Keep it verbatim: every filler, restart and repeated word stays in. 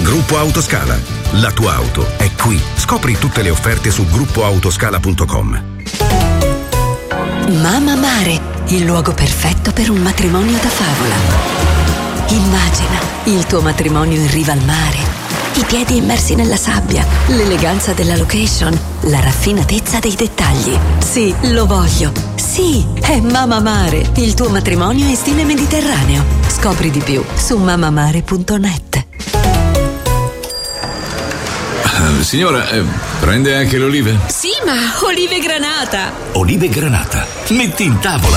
Gruppo Autoscala. La tua auto è qui. Scopri tutte le offerte su gruppo autoscala punto com. Mama Mare, il luogo perfetto per un matrimonio da favola. Immagina il tuo matrimonio in riva al mare, i piedi immersi nella sabbia, l'eleganza della location, la raffinatezza dei dettagli. Sì, lo voglio. Sì, è Mama Mare, il tuo matrimonio in stile mediterraneo. Scopri di più su mamamare punto net. Uh, signora, eh, prende anche le olive? Sì, ma olive granata. Olive granata. Metti in tavola.